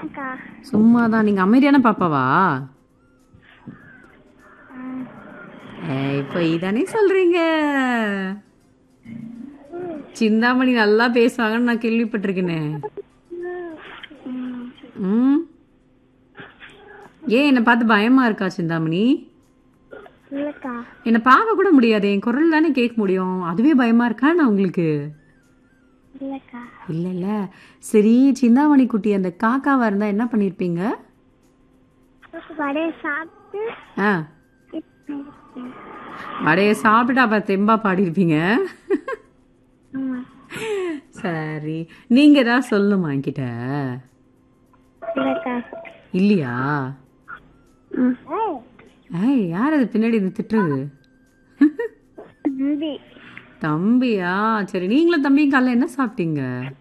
சும்மாதான். நீங்க அமைதியான பாப்பாவா? இப்போ இதானே சொல்றீங்க. சிந்தாமணி நல்லா பேசுவாங்கன்னு நான் கேள்விப்பட்டிருக்கேனே. ம் ஏன் என்னை பார்த்து பயமா இருக்கா சிந்தாமணி? என்னை பார்க்க கூட முடியாது, என் குரல் தானே கேட்க முடியும். அதுவே பயமா இருக்கா நான் உங்களுக்கு? இல்ல இல்ல. சரி சிந்தாமணி குட்டி, அந்த காக்காவா இருந்தா என்ன பண்ணிருப்பீங்க? வடைய சாப்பிட்டு அப்ப தெம்பா பாடிருப்பீங்க. சரி, நீங்க ஏதாவது சொல்லணுமா என்கிட்ட? இல்லையா? ஏய், யார் அது பின்னாடி இது திட்டுறது? தம்பியா? சரி, நீங்களும் தம்பியும் காலைல என்ன சாப்பிட்டீங்க?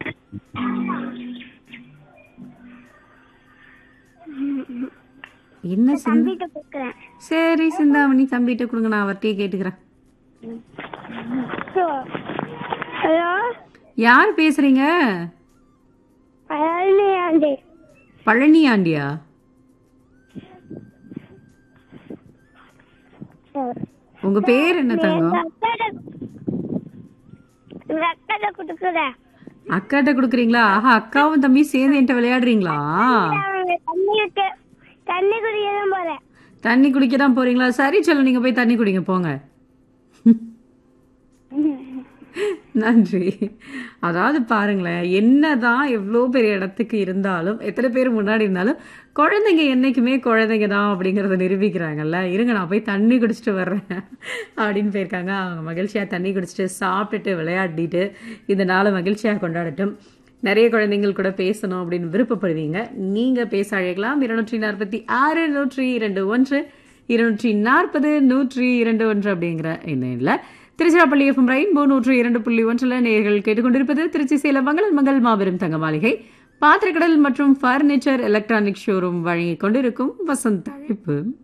என்ன சரி சிந்தாமணி, தம்பிகிட்ட கொடுங்க, நான் அவர்கிட்டயே கேட்டுக்கிறேன். யார் பேசுறீங்க? பழனி ஆண்டியா? உங்க பேர் என்ன தங்கம்? அக்காட்ட குடுக்குறீங்களா? ஆஹா, அக்காவும் தம்பியும் சேர்ந்து என்கிட்ட விளையாடுறீங்களா? தண்ணி குடிக்க தான் போறீங்களா? சரி சொல்ல, நீங்க போய் தண்ணி குடிங்க போங்க. நன்றி. அதாவது பாருங்களேன், என்னதான் எவ்வளோ பெரிய இடத்துக்கு இருந்தாலும், எத்தனை பேர் முன்னாடி இருந்தாலும், குழந்தைங்க என்னைக்குமே குழந்தைங்க தான் அப்படிங்கிறத நிரூபிக்கிறாங்கல்ல. இருங்க, நான் போய் தண்ணி குடிச்சிட்டு வர்றேன் அப்படின்னு போயிருக்காங்க. அவங்க மகிழ்ச்சியாக தண்ணி குடிச்சிட்டு சாப்பிட்டுட்டு விளையாடிட்டு இந்த நாளை மகிழ்ச்சியாக கொண்டாடட்டும். நிறைய குழந்தைங்கள் கூட பேசணும் அப்படின்னு விருப்பப்படுவீங்க. நீங்கள் பேச அழைக்கலாம் 246 102 240 102 அப்படிங்கிற எண்ணில். திருச்சிராப்பள்ளி எஃப்எம் ரெயின்போ 102.1 நேயர்கள் கேட்டுக்கொண்டிருப்பது திருச்சி சேலம் மங்கள் மாபெரும் தங்க மாளிகை பாத்திரக்கடல் மற்றும் பர்னிச்சர் எலக்ட்ரானிக் ஷோரூம் வழங்கிக் கொண்டிருக்கும் வசந்த் அழைப்பு.